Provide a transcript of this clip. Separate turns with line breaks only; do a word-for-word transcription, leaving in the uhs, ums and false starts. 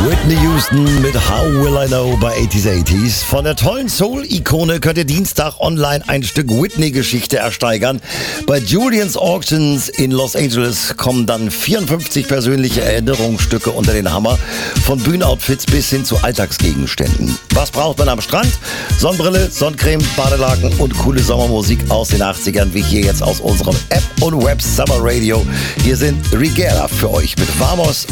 Whitney Houston mit How Will I Know bei achtziger achtzig. Von der tollen Soul-Ikone könnt ihr Dienstag online ein Stück Whitney-Geschichte ersteigern. Bei Julien's Auctions in Los Angeles kommen dann vierundfünfzig persönliche Erinnerungsstücke unter den Hammer. Von Bühnenoutfits bis hin zu Alltagsgegenständen. Was braucht man am Strand? Sonnenbrille, Sonnencreme, Badelaken und coole Sommermusik aus den achtzigern, wie hier jetzt aus unserem App und Web Summer Radio. Hier sind Rigera für euch mit Vamos